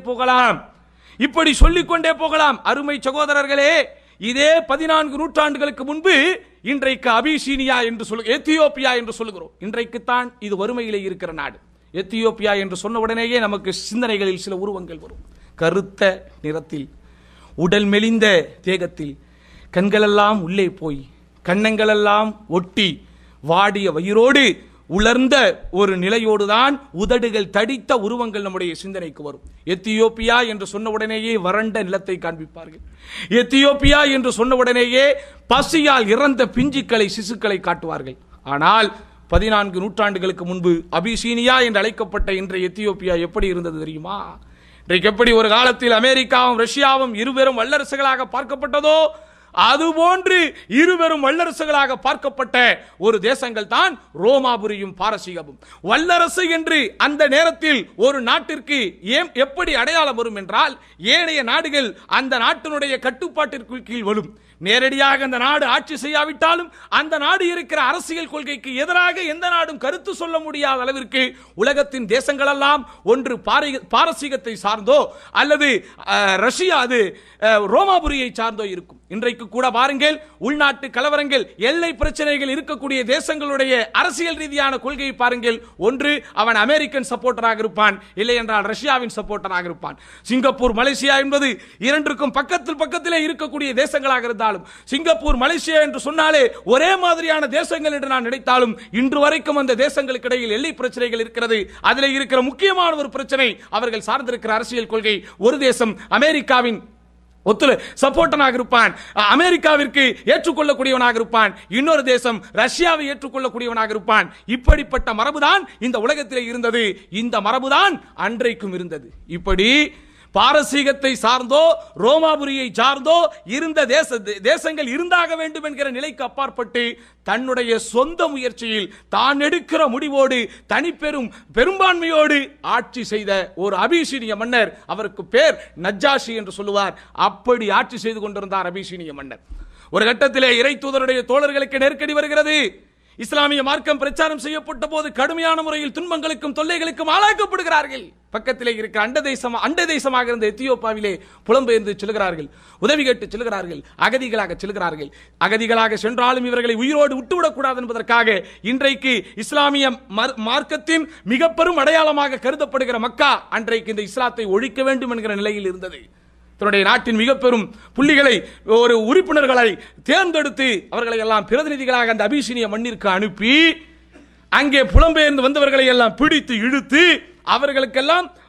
போகலாம். அருமை சகோதரர்களே, இதே 14 நூற்றாண்டுகளுக்கு முன்பு இன்றைக்கு அபிசீனியா என்று எத்தியோப்பியா என்று சொல்லுகிறோம். இன்றைக்குத்தான் இது வறுமையிலே இருக்கிற நாடு. எத்தியோப்பியா என்று சொன்ன உடனேயே நமக்கு சிந்தனைகளில் சில உருவங்கள் வரும். கருத்த நிறத்தில், உடல் மெலிந்த தேகத்தில், கண்களெல்லாம் உள்ளே போய் கண்ணங்களெல்லாம் ஒட்டி வாடிய வயிறோடு உலர்ந்த ஒரு நிலையோடுதான் உதடுகள் தடித்த உருவங்கள் நம்முடைய சிந்தனைக்கு வரும். எத்தியோப்பியா என்று சொன்ன உடனேயே வறண்ட நிலத்தை காண்பிப்பார்கள். எத்தியோப்பியா என்று சொன்ன உடனேயே பசியால் இறந்த பிஞ்சுக்களை, சிசுக்களை காட்டுவார்கள். ஆனால் 14 நூற்றாண்டுகளுக்கு முன்பு அபிசீனியா என்று அழைக்கப்பட்ட இன்றைய எத்தியோப்பியா எப்படி இருந்தது தெரியுமா? இன்றைக்கு எப்படி ஒரு காலத்தில் அமெரிக்காவும் ரஷ்யாவும் இருபெரும் வல்லரசுகளாக பார்க்கப்பட்டதோ அதுபோன்று இருவரும் வல்லரசுகளாக பார்க்கப்பட்ட ஒரு தேசங்கள் தான் ரோமாபுரியும் பாரசீகமும். வல்லரசு என்று அந்த நேரத்தில் ஒரு நாட்டிற்கு எப்படி அடையாளம் வரும் என்றால், ஏனைய நாடுகள் அந்த நாட்டினுடைய கட்டுப்பாட்டிற்கு கீழ் வரும். நேரடியாக அந்த நாடு ஆட்சி செய்யாவிட்டாலும் அந்த நாடு இருக்கிற அரசியல் கொள்கைக்கு எதிராக எந்த நாடும் கருத்து சொல்ல முடியாத அளவிற்கு உலகத்தின் தேசங்கள் எல்லாம் ஒன்று பாரசீகத்தை சார்ந்தோ அல்லது ரஷ்யா அது ரோமாபுரியை சார்ந்தோ இருக்கும். இன்றைக்கு கூட பாருங்கள், உள்நாட்டு கலவரங்கள், எல்லை பிரச்சனைகள் இருக்கக்கூடிய தேசங்களுடைய அரசியல் ரீதியான கொள்கையை பாருங்கள். ஒன்று அவன் அமெரிக்கன் சப்போர்ட்டராக இருப்பான், இல்லை என்றால் ரஷ்யாவின் சப்போர்ட்டராக இருப்பான். சிங்கப்பூர், மலேசியா என்பது இரண்டுக்கும் பக்கத்திலே இருக்கக்கூடிய தேசங்களாக இருந்தாலும், சிங்கப்பூர், மலேசியா என்று சொன்னாலே ஒரே மாதிரியான தேசங்கள் என்று நான் நினைத்தாலும் இன்று வரைக்கும் அந்த தேசங்களுக்கு இடையில் எல்லை பிரச்சனைகள் இருக்கிறது. அதில் இருக்கிற முக்கியமான ஒரு பிரச்சனை அவர்கள் சார்ந்திருக்கிற அரசியல் கொள்கை. ஒரு தேசம் அமெரிக்காவின் சப்போர்ட்டனாக இருப்பான், அமெரிக்காவிற்கு ஏற்றுக்கொள்ளக்கூடியவனாக இருப்பான். இன்னொரு தேசம் ரஷ்யாவை ஏற்றுக்கொள்ளக்கூடியவனாக இருப்பான். இப்படிப்பட்ட மரபுதான் இந்த உலகத்திலே இருந்தது. இந்த மரபுதான் அன்றைக்கும் இருந்தது. இப்படி பாரசீகத்தை சார்ந்தோ ரோமாபுரியை சார்ந்தோ இருந்த தேசங்கள் இருந்தாக வேண்டும் என்கிற நிலைக்கு அப்பாற்பட்டு தன்னுடைய சொந்த முயற்சியில் தான் எடுக்கிற முடிவோடு தனிப்பெரும் பெரும்பான்மையோடு ஆட்சி செய்த ஒரு அபிசீனிய மன்னர், அவருக்கு பேர் நஜ்ஜாஷி என்று சொல்லுவார். அப்படி ஆட்சி செய்து கொண்டிருந்தார் அபிசீனிய மன்னர். ஒரு கட்டத்திலே இறை தூதருடைய தோழர்களுக்கு நெருக்கடி வருகிறது. இஸ்லாமிய மார்க்கம் பிரச்சாரம் செய்யப்பட்ட போது கடுமையான முறையில் துன்பங்களுக்கும் தொல்லைகளுக்கும் ஆளாக்கப்படுகிறார்கள். பக்கத்திலே இருக்கிற அண்ட தேசமாக இருந்த எத்தியோப்பியாவிலே புலம்பெயர்ந்து செல்கிறார்கள், உதவி கேட்டு செல்கிறார்கள், அகதிகளாக செல்கிறார்கள். அகதிகளாக சென்றாலும் இவர்களை உயிரோடு விட்டுவிடக்கூடாது என்பதற்காக இன்றைக்கு இஸ்லாமிய மார்க்கத்தின் மிக பெரும் அடையாளமாக கருதப்படுகிற மக்கா அன்றைக்கு இந்த இஸ்லாத்தை ஒழிக்க வேண்டும் என்கிற நிலையில் இருந்தது. தன்னுடைய நாட்டின் மிக பெரும் புள்ளிகளை, ஒரு உறுப்பினர்களை தேர்ந்தெடுத்து அவர்களை எல்லாம் பிரதிநிதிகளாக அந்த அபிசீனிய மண்ணிற்கு அனுப்பி அங்கே புலம்பெயர்ந்து வந்தவர்களை எல்லாம் பிடித்து இழுத்து அவர்களுக்கெல்லாம்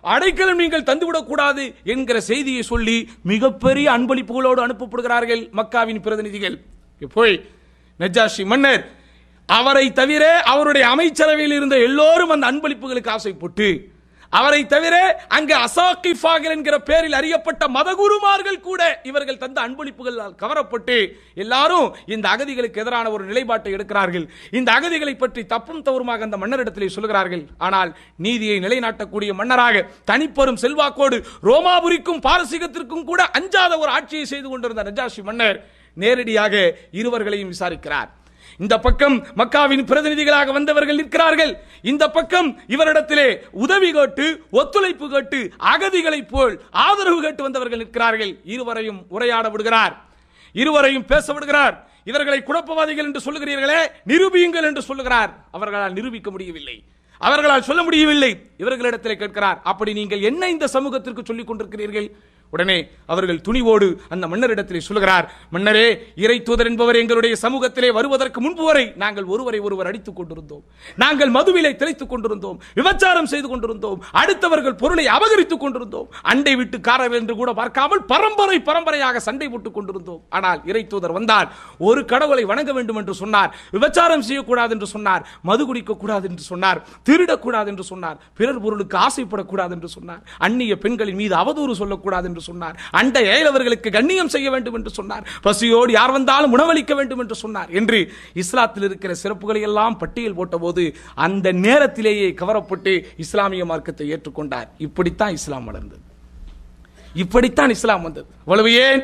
அடைக்கலம் நீங்கள் தந்துவிடக் கூடாது என்கிற செய்தியை சொல்லி மிகப்பெரிய அன்பளிப்புகளோடு அனுப்பப்படுகிறார்கள் மக்காவின் பிரதிநிதிகள். போய் நஜாஷி மன்னர் அவரை தவிர அவருடைய அமைச்சரவையில் இருந்த எல்லோரும் அந்த அன்பளிப்புகளுக்கு ஆசைப்பட்டு, அவரை தவிர அங்கு அசாகிஃபாகள் என்கிற பெயரில் அறியப்பட்ட மதகுருமார்கள் கூட இவர்கள் தந்த அன்பளிப்புகளால் கவரப்பட்டு எல்லாரும் இந்த அகதிகளுக்கு எதிரான ஒரு நிலைப்பாட்டை எடுக்கிறார்கள். இந்த அகதிகளை பற்றி தப்பும் தவறுமாக அந்த மன்னரிடத்திலே சொல்கிறார்கள். ஆனால் நீதியை நிலைநாட்டக்கூடிய மன்னராக தனிப்பெரும் செல்வாக்கோடு ரோமாபுரிக்கும் பாரசீகத்திற்கும் கூட அஞ்சாத ஒரு ஆட்சியை செய்து கொண்டிருந்த நஜாஷி மன்னர் நேரடியாக இருவர்களையும் விசாரிக்கிறார். இந்த பக்கம் மக்காவின் பிரதிநிதிகளாக வந்தவர்கள் இருக்கிறார்கள், இந்த பக்கம் இவரிடத்திலே உதவி கேட்டு ஒத்துழைப்பு கேட்டு அகதிகளை போல் ஆதரவு கேட்டு வந்தவர்கள் இருக்கிறார்கள். இருவரையும் உரையாட விடுகிறார், இருவரையும் பேச விடுகிறார். இவர்களை குழப்பவாதிகள் என்று சொல்லுகிறீர்களே, நிரூபியுங்கள் என்று சொல்லுகிறார். அவர்களால் நிரூபிக்க முடியவில்லை, அவர்களால் சொல்ல முடியவில்லை. இவர்களிடத்தில் கேட்கிறார், அப்படி நீங்கள் என்ன இந்த சமூகத்திற்கு சொல்லிக் கொண்டிருக்கிறீர்கள்? உடனே அவர்கள் துணிவோடு அந்த மன்னரிடத்திலே சொல்கிறார், மன்னரே, இறை தூதர் என்பவர் எங்களுடைய சமூகத்திலே வருவதற்கு முன்பு வரை நாங்கள் ஒருவரை ஒருவர் அடித்துக் கொண்டிருந்தோம், நாங்கள் மதுவிலை திளைத்துக் கொண்டிருந்தோம், விபச்சாரம் செய்து கொண்டிருந்தோம், அடுத்தவர்கள் பொருளை அபகரித்துக் கொண்டிருந்தோம், அண்டை வீட்டுக்காரர் என்று கூட பார்க்காமல் பரம்பரையாக சண்டை போட்டுக் கொண்டிருந்தோம். ஆனால் இறை தூதர் வந்தால் ஒரு கடவுளை வணங்க வேண்டும் என்று சொன்னார், விபச்சாரம் செய்யக்கூடாது என்று சொன்னார், மது குடிக்க கூடாது என்று சொன்னார், திருடக்கூடாது என்று சொன்னார், பிறர் பொருளுக்கு ஆசைப்படக்கூடாது என்று சொன்னார், அந்நிய பெண்களின் மீது அவதூறு சொல்லக்கூடாது என்று சொன்னார், அண்டை ஏழவர்களுக்கு கண்ணியம் செய்ய வேண்டும் என்று சொன்னார், பசியோடு யார் வந்தாலும் உணவளிக்க வேண்டும் என்று சொன்னார் என்று இஸ்லாத்தில் இருக்கிற சிறப்புகளை எல்லாம் பட்டியல் போட்டபோது அந்த நேரத்திலேயே கவரப்பட்டு இஸ்லாமிய மார்க்கத்தை ஏற்றுக்கொண்டார். இப்படித்தான் இஸ்லாம் வளர்ந்தது, இப்படித்தான் இஸ்லாம் வந்தது. அவ்வளவு ஏன்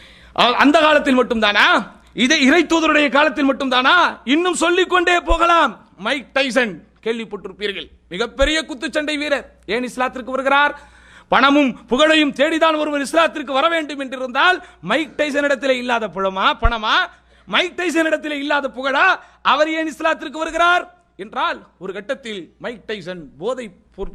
அந்த காலத்தில் மட்டும்தானா? இதை இறை தூதருடைய காலத்தில் மட்டும்தானா? இன்னும் சொல்லிக்கொண்டே போகலாம். மைக் டைசன் கேள்விப்பட்டிருப்பீர்கள், மிகப்பெரிய குத்துச்சண்டை வீரர். ஏன் இஸ்லாத்திற்கு வருகிறார்? பணமும் புகழையும் தேடிதான் ஒருவர் இஸ்லாத்திற்கு வர வேண்டும் என்றிருந்தால் மைக் டைசன் இடத்திலே இல்லாத பணமா, மைக் டைசன் இடத்திலே இல்லாத புகழா? அவர் ஏன் இஸ்லாத்திற்கு வருகிறார் என்றால், ஒரு கட்டத்தில் மைக் டைசன் போதைப்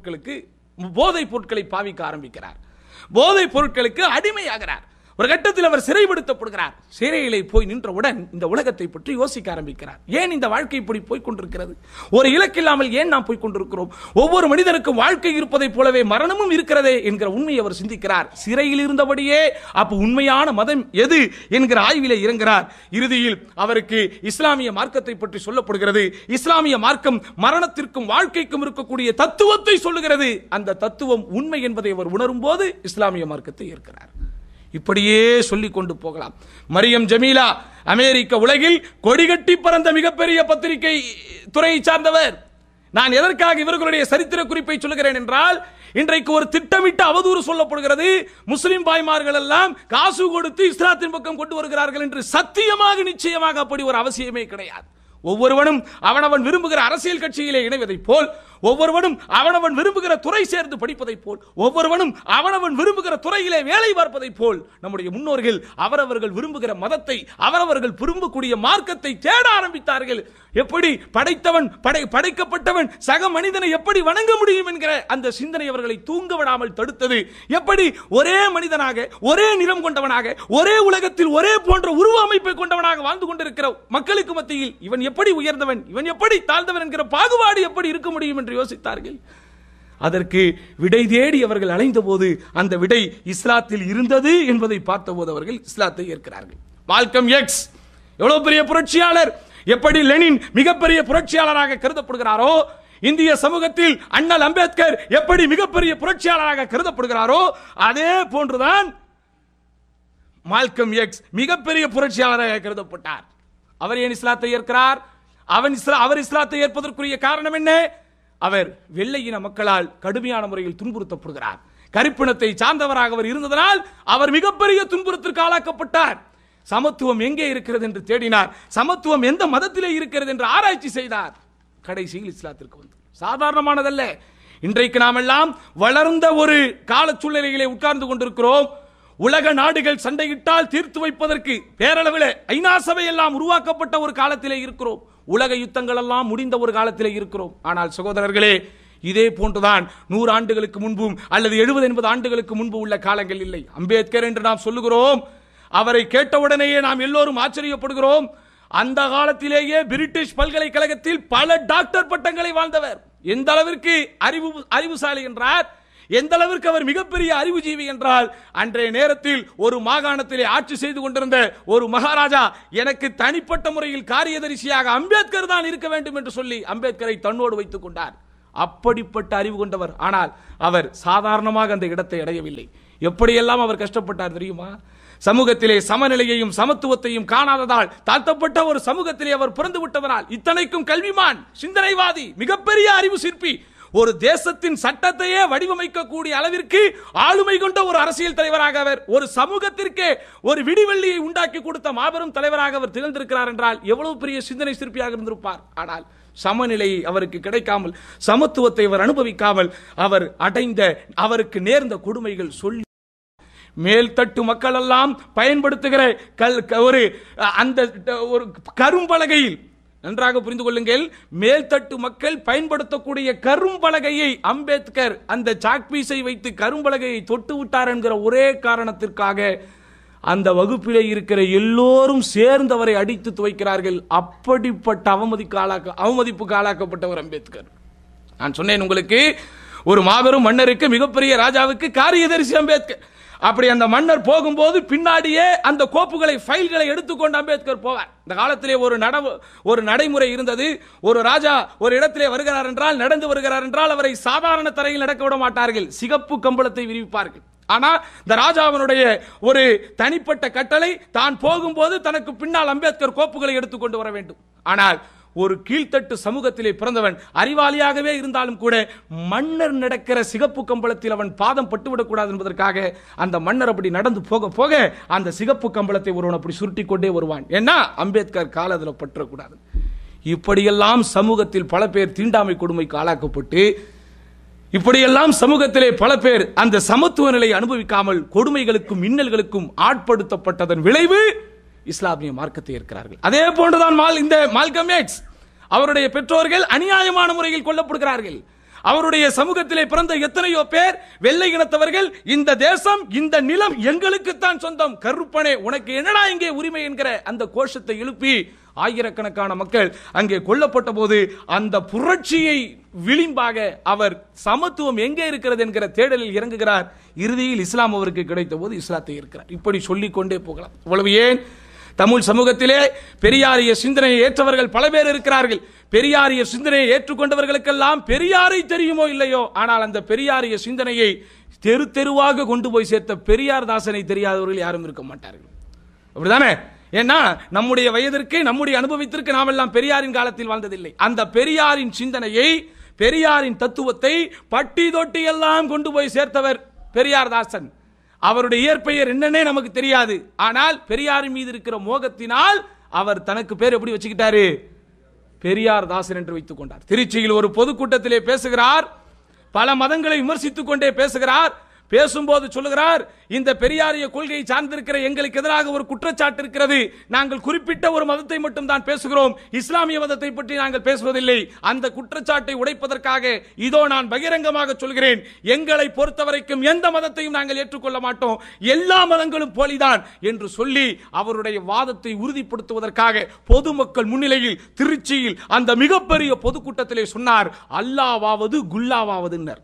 பொருட்களை பாவிக்க ஆரம்பிக்கிறார், போதைப் பொருட்களுக்கு அடிமையாகிறார். ஒரு கட்டத்தில் அவர் சிறைப்படுத்தப்படுகிறார். சிறையிலே போய் நின்றவுடன் இந்த உலகத்தை பற்றி யோசிக்க ஆரம்பிக்கிறார். ஏன் இந்த வாழ்க்கை இப்படி போய் கொண்டிருக்கிறது? ஒரு இலக்கில்லாமல் ஏன் நாம் போய் கொண்டிருக்கிறோம்? ஒவ்வொரு மனிதனுக்கும் வாழ்க்கை இருப்பதை போலவே மரணமும் இருக்கிறதே என்கிற உண்மையை அவர் சிந்திக்கிறார். சிறையில் இருந்தபடியே அப்ப உண்மையான மதம் எது என்கிற ஆய்விலே இறங்குகிறார். இறுதியில் அவருக்கு இஸ்லாமிய மார்க்கத்தை பற்றி சொல்லப்படுகிறது. இஸ்லாமிய மார்க்கம் மரணத்திற்கும் வாழ்க்கைக்கும் இருக்கக்கூடிய தத்துவத்தை சொல்லுகிறது. அந்த தத்துவம் உண்மை என்பதை அவர் உணரும் போது இஸ்லாமிய மார்க்கத்தை ஏற்கிறார். இப்படியே சொல்லிக் கொண்டு போகலாம். மரியம் ஜமீலா அமெரிக்க உலகில் கொடிகட்டி பறந்த மிகப்பெரிய பத்திரிகை துறையை சார்ந்தவர். நான் எதற்காக இவர்களுடைய சரித்திர குறிப்பை சொல்லுகிறேன் என்றால், இன்றைக்கு ஒரு திட்டமிட்ட அவதூறு சொல்லப்படுகிறது. முஸ்லிம் பாய்மார்கள் எல்லாம் காசு கொடுத்து இஸ்லாத்தின் பக்கம் கொண்டு வருகிறார்கள் என்று. சத்தியமாக நிச்சயமாக அப்படி ஒரு அவசியமே கிடையாது. ஒவ்வொருவனும் அவனவன் விரும்புகிற அரசியல் கட்சியிலே இணைவதை போல், ஒவ்வொருவனும் அவனவன் விரும்புகிற துறை சேர்ந்து படிப்பதை போல், ஒவ்வொருவனும் அவனவன் விரும்புகிற துறையிலே வேலை பார்ப்பதை போல் நம்முடைய முன்னோர்கள் அவரவர்கள் விரும்புகிற மதத்தை, அவரவர்கள் விரும்பக்கூடிய மார்க்கத்தை தேட ஆரம்பித்தார்கள். எப்படி படைக்கப்பட்டவன் சக மனிதனை எப்படி வணங்க முடியும் என்கிற அந்த சிந்தனை அவர்களை தூங்க விடாமல் தடுத்தது. எப்படி ஒரே மனிதனாக, ஒரே நிறம் கொண்டவனாக, ஒரே உலகத்தில் ஒரே போன்ற உருவ அமைப்பை கொண்டவனாக வாழ்ந்து கொண்டிருக்கிற மக்களுக்கு மத்தியில் இவன் எப்படி உயர்ந்தவன், இவன் எப்படி தாழ்ந்தவன் என்கிற பாகுபாடு எப்படி இருக்க முடியும் என்று யோசித்தார்கள். அதற்கு விடை தேடி அவர்கள் அலைந்த போது அந்த விடை இஸ்லாத்தில் இருந்தது என்பதை பார்த்தபோது அவர்கள் இஸ்லாத்தை ஏற்கிறார்கள். மால்கம் எக்ஸ் எவ்வளவு பெரிய புரட்சியாளர், எப்படி லெனின் மிகப்பெரிய புரட்சியாளராக கருதப்படுகிறாரோ, இந்திய சமூகத்தில் அண்ணல் அம்பேத்கர் எப்படி மிகப்பெரிய புரட்சியாளராக கருதப்படுகிறாரோ, அதே போன்றுதான் மால்கம் எக்ஸ் மிகப்பெரிய புரட்சியாளராக கருதப்பட்டார். அவர் ஏன் இஸ்லாத்தை ஏற்கிறார்? அவர் இஸ்லாத்தை ஏற்பதற்குரிய காரணம் என்ன? அவர் வெள்ளையின மக்களால் கடுமையான முறையில் துன்புறுத்தப்படுகிறார். கருப்பினத்தை சார்ந்தவராக அவர் இருந்ததனால் அவர் மிகப்பெரிய துன்புறுத்திற்கு ஆளாக்கப்பட்டார். சமத்துவம் எங்கே இருக்கிறது என்று தேடினார். சமத்துவம் எந்த மதத்திலே இருக்கிறது என்று ஆராய்ச்சி செய்தார். கடைசியில் இஸ்லாத்திற்கு வந்து சாதாரணமானதல்ல. இன்றைக்கு நாம் எல்லாம் வளர்ந்த ஒரு கால சூழ்நிலையிலே உட்கார்ந்து கொண்டிருக்கிறோம். உலக நாடுகள் சண்டையிட்டால் தீர்த்து வைப்பதற்கு பேரளவில் ஐநா சபை எல்லாம் உருவாக்கப்பட்ட ஒரு காலத்திலே இருக்கிறோம். உலக யுத்தங்கள் எல்லாம் முடிந்த ஒரு காலத்திலே இருக்கிறோம். ஆனால் சகோதரர்களே, இதே போன்றுதான் 100 ஆண்டுகளுக்கு முன்பும் அல்லது 70-80 ஆண்டுகளுக்கு முன்பு உள்ள காலங்கள் இல்லை. அம்பேத்கர் என்று நாம் சொல்லுகிறோம், அவரை கேட்டவுடனேயே நாம் எல்லோரும் ஆச்சரியப்படுகிறோம். அந்த காலத்திலேயே பிரிட்டிஷ் பல்கலைக்கழகத்தில் பல டாக்டர் பட்டங்களை வாழ்ந்தவர். எந்த அளவிற்கு அறிவுசாலி என்றார், எந்த அளவிற்கு அவர் மிகப்பெரிய அறிவுஜீவி என்றால், அன்றைய நேரத்தில் ஒரு மாகாணத்திலே ஆட்சி செய்து கொண்டிருந்த ஒரு மகாராஜா எனக்கு தனிப்பட்ட முறையில் காரியதரிசியாக அம்பேத்கர் தான் இருக்க வேண்டும் என்று சொல்லி அம்பேத்கரை தன்னோடு வைத்துக் கொண்டார். அப்படிப்பட்ட அறிவு கொண்டவர். ஆனால் அவர் சாதாரணமாக அந்த இடத்தை அடையவில்லை. எப்படியெல்லாம் அவர் கஷ்டப்பட்டார் தெரியுமா? சமூகத்திலே சமநிலையையும் சமத்துவத்தையும் காணாததால் தாழ்த்தப்பட்ட ஒரு சமூகத்திலே அவர் பிறந்து விட்டதனால், இத்தனைக்கும் கல்விமான், சிந்தனைவாதி, மிகப்பெரிய அறிவு சிற்பி, ஒரு தேசத்தின் சட்டத்தையே வடிவமைக்கக்கூடிய அளவிற்கு ஆளுமை கொண்ட ஒரு அரசியல் தலைவராக அவர், ஒரு சமூகத்திற்கே ஒரு விடிவெள்ளியை உண்டாக்கி கொடுத்த மாபெரும் தலைவராக அவர் திகழ்ந்திருக்கிறார் என்றால் எவ்வளவு பெரிய சிந்தனை சிற்பியாக இருந்திருப்பார். ஆனால் சமநிலை அவருக்கு கிடைக்காமல், சமத்துவத்தை அவர் அனுபவிக்காமல், அவர் அடைந்த அவருக்கு நேர்ந்த கொடுமைகள் சொல்லி மேல்தட்டு மக்கள் எல்லாம் பயன்படுத்துகிற அந்த ஒரு கரும்பலகையில், நன்றாக புரிந்து கொள்ளுங்கள், மேல்தட்டு மக்கள் பயன்படுத்தக்கூடிய கரும்பலகையை அம்பேத்கர் அந்த சாக்பீஸை வைத்து கரும்பலகையை தொட்டு விட்டார் என்கிற ஒரே காரணத்திற்காக அந்த வகுப்பிலே இருக்கிற எல்லோரும் சேர்ந்தவரை அடித்து துவைக்கிறார்கள். அப்படிப்பட்ட அவமதிப்புக்கு ஆளாக்கப்பட்டவர் அம்பேத்கர். நான் சொன்னேன் உங்களுக்கு, ஒரு மாபெரும் மன்னருக்கு, மிகப்பெரிய ராஜாவுக்கு காரியதரிசி அம்பேத்கர். அப்படி அந்த மன்னர் போகும்போது பின்னாடியே அந்த கோப்புகளை, ஃபைல்களை எடுத்துக்கொண்டு அம்பேத்கர் போவார். இந்த காலத்திலே ஒரு நடைமுறை இருந்தது. ஒரு ராஜா ஒரு இடத்திலே வருகிறார் என்றால், நடந்து வருகிறார் என்றால் அவரை சாதாரண தரையில் நடக்க விட மாட்டார்கள், சிகப்பு கம்பளத்தை விரிவிப்பார்கள். ஆனா இந்த ராஜாவினுடைய ஒரு தனிப்பட்ட கட்டளை, தான் போகும்போது தனக்கு பின்னால் அம்பேத்கர் கோப்புகளை எடுத்துக்கொண்டு வர வேண்டும். ஆனால் ஒரு கீழ்த்தட்டு சமூகத்திலே பிறந்தவன், அறிவாளியாகவே இருந்தாலும் கூட, மன்னர் நடக்கிற சிகப்பு கம்பளத்தில் அவன் பாதம் பட்டுவிடக்கூடாது என்பதற்காக அந்த மன்னர் அப்படி நடந்து போக போக அந்த சிகப்பு கம்பளத்தை ஒருவன் அப்படி சுருட்டி கொண்டே வருவான். ஏன்னா அம்பேத்கர் காலத்தில் பற்றக்கூடாது. இப்படியெல்லாம் சமூகத்தில் பல பேர் தீண்டாமை கொடுமைக்கு ஆளாக்கப்பட்டு, இப்படியெல்லாம் சமூகத்திலே பல பேர் அந்த சமத்துவ நிலையை அனுபவிக்காமல் கொடுமைகளுக்கும் இன்னல்களுக்கும் ஆட்படுத்தப்பட்டதன் விளைவு இஸ்லாமிய மார்க்கத்தை ஏற்கிறார்கள். அதே போன்றுதான் இந்த மால்கம் எக்ஸ், அவருடைய பெற்றோர்கள் அநியாயமான முறையில் கொல்லப்படுகிறார்கள். அவருடைய சமூகத்திலே பிறந்த எத்தனையோ பேர் வெள்ளை இனத்தவர்கள், இந்த தேசம், இந்த நிலம் எங்களுக்குத்தான் சொந்தம், கருப்பனே உனக்கு என்னடா இங்கே உரிமை என்கிற அந்த கோஷத்தை எழுப்பி ஆயிரக்கணக்கான மக்கள் அங்கே கொல்லப்பட்ட போது அந்த புரட்சியை விளிம்பாக அவர் சமத்துவம் எங்கே இருக்கிறது என்கிற தேடலில் இறங்குகிறார். இறுதியில் இஸ்லாம் அவருக்கு கிடைத்த போது இஸ்லாத்தை இருக்கிறார். இப்படி சொல்லிக் கொண்டே போகலாம். இவ்வளவு ஏன், தமிழ் சமூகத்திலே பெரியாரிய சிந்தனையை ஏற்றவர்கள் பல பேர் இருக்கிறார்கள். பெரியாரிய சிந்தனையை ஏற்றுக்கொண்டவர்களுக்கெல்லாம் பெரியாரை தெரியுமோ இல்லையோ, ஆனால் அந்த பெரியாரிய சிந்தனையை தெரு தெருவாக கொண்டு போய் சேர்த்த பெரியார் தாசனை தெரியாதவர்கள் யாரும் இருக்க மாட்டார்கள். அப்படிதானே? ஏன்னா நம்முடைய வயதிற்கு, நம்முடைய அனுபவத்திற்கு நாம் எல்லாம் பெரியாரின் காலத்தில் வாழ்ந்ததில்லை. அந்த பெரியாரின் சிந்தனையை, பெரியாரின் தத்துவத்தை பட்டி தொட்டி எல்லாம் கொண்டு போய் சேர்த்தவர் பெரியார் தாசன். அவருடைய இயற்பெயர் என்னன்னே நமக்கு தெரியாது. ஆனால் பெரியாரின் மீது இருக்கிற மோகத்தினால் அவர் தனக்கு பேர் எப்படி வச்சுக்கிட்டாரு? பெரியார் தாசன் என்று வைத்துக் கொண்டார். திருச்சியில் ஒரு பொதுக்கூட்டத்திலே பேசுகிறார். பல மதங்களை விமர்சித்துக் கொண்டே பேசுகிறார். பேசும்போது சொல்லுகிறார், இந்த பெரியாரிய கொள்கையை சார்ந்திருக்கிற எங்களுக்கு எதிராக ஒரு குற்றச்சாட்டு இருக்கிறது. நாங்கள் குறிப்பிட்ட ஒரு மதத்தை மட்டும் தான் பேசுகிறோம், இஸ்லாமிய மதத்தை பற்றி நாங்கள் பேசுவதில்லை. அந்த குற்றச்சாட்டை உடைப்பதற்காக இதோ நான் பகிரங்கமாக சொல்கிறேன், எங்களை பொறுத்தவரைக்கும் எந்த மதத்தையும் நாங்கள் ஏற்றுக்கொள்ள மாட்டோம், எல்லா மதங்களும் போலிதான் என்று சொல்லி அவருடைய வாதத்தை உறுதிப்படுத்துவதற்காக பொதுமக்கள் முன்னிலையில் திருச்சியில் அந்த மிகப்பெரிய பொதுக்கூட்டத்திலே சொன்னார், அல்லாவாவது குல்லாவாவது.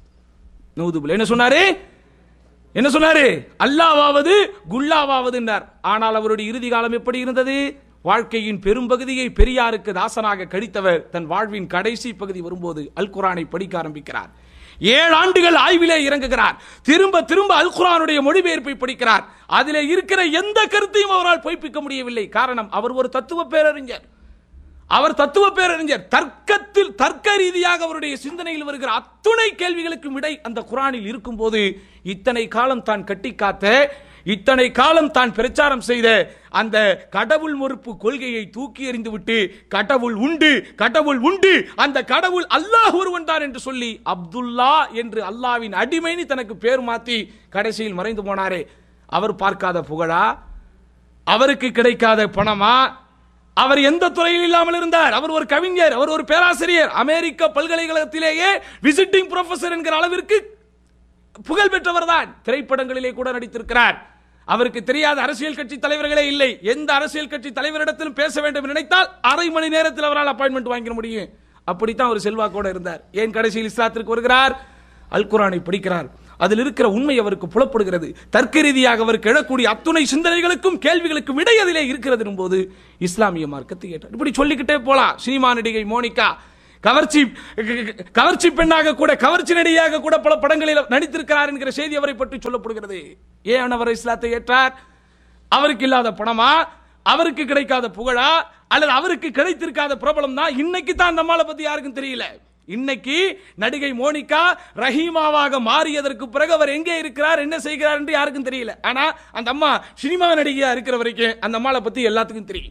என்ன சொன்னாரு? என்ன சொன்னாரு? அல்லாவாவது குல்லாவாவது. ஆனால் அவருடைய இறுதி காலம் எப்படி இருந்தது? வாழ்க்கையின் பெரும்பகுதியை பெரியாருக்கு தாசனாக கழித்தவர் தன் வாழ்வின் கடைசி பகுதி வரும்போது அல் குர்ஆனை படிக்க ஆரம்பிக்கிறார். 7 ஆண்டுகள் ஆய்விலே இறங்குகிறார். திரும்ப திரும்ப அல் குர்ஆனுடைய மொழிபெயர்ப்பை படிக்கிறார். அதிலே இருக்கிற எந்த கருத்தையும் அவரால் பொய்ப்பிக்க முடியவில்லை. காரணம், அவர் ஒரு தத்துவ பேரறிஞர். அவர் தத்துவ பேரறிஞர். தர்க்கத்தில், தர்க்க ரீதியாக அவருடைய சிந்தனையில் வருகிற அத்துணை கேள்விகளுக்கும் விடை அந்த குர்ஆனில் இருக்கும் போது, இத்தனை காலம் தான் கட்டி காத்த, இத்தனை காலம் தான் பிரச்சாரம் செய்த அந்த கடவுள் மறுப்பு கொள்கையை தூக்கி எறிந்து விட்டு, கடவுள் உண்டு, கடவுள் உண்டு, அந்த கடவுள் அல்லாஹ் ஒருவன் தான் என்று சொல்லி அப்துல்லா என்று அல்லாவின் அடிமைன்னு தனக்கு பேர் மாத்தி கடைசியில் மறைந்து போனாரே, அவர் பார்க்காத புகழா? அவருக்கு கிடைக்காத பணமா? அவர் எந்த துறையில் இல்லாமல் இருந்தார்? அவர் ஒரு கவிஞர், அவர் ஒரு பேராசிரியர், அமெரிக்க பல்கலைக்கழகத்திலேயே விசிட்டிங் ப்ரொஃபசர் என்கிற அளவிற்கு புகழ் பெற்றவர் தான். திரைப்படங்களிலே கூட நடித்திருக்கிறார். அவருக்கு தெரியாத அரசியல் கட்சி தலைவர்களே இல்லை. எந்த அரசியல் கட்சி தலைவரிடத்திலும் பேச வேண்டும் நினைத்தால் அரை மணி நேரத்தில் அவரால் அப்பாயின்மெண்ட் வாங்கிட முடியும். அப்படித்தான் ஒரு செல்வாக்கோடு இருந்தார். ஏன் கடைசியில் இஸ்லாத்திற்கு வருகிறார்? அல் குர்ஆனை படிக்கிறார். அதில் இருக்கிற உண்மை அவருக்கு புலப்படுகிறது. தர்க்க ரீதியாக அவருக்கு எழக்கூடிய அத்துணை சிந்தனைகளுக்கும் கேள்விகளுக்கும் விடை அதிலே இருக்கிறது போது இஸ்லாமிய மார்க்கத்தை ஏற்றார். இப்படி சொல்லிக்கிட்டே போலாம். சினிமா நடிகை மோனிகா கவர்ச்சி பெண்ணாக கூட, கவர்ச்சி நடிகையாக கூட பல படங்களில் நடித்திருக்கிறார் என்கிற செய்தி அவரை பற்றி சொல்லப்படுகிறது. ஏன் அவர் இஸ்லாத்தை ஏற்றார்? அவருக்கு இல்லாத பணமா, அவருக்கு கிடைக்காத புகழா, அல்லது அவருக்கு கிடைத்திருக்காத பிரபலம் தான்? இன்னைக்கு தான் நம்மளை பத்தி யாருக்கும் தெரியல. இன்னைக்கு நடிகை மோனிகா ரஹீமாவாக மாறியதற்கு பிறகு அவர் எங்கே இருக்கிறார், என்ன செய்கிறார் என்று யாருக்கும் தெரியல. ஆனா அந்த அம்மா சினிமா நடிகையா இருக்கிற வரைக்கும் அந்த அம்மாளை பத்தி எல்லாத்துக்கும் தெரியும்.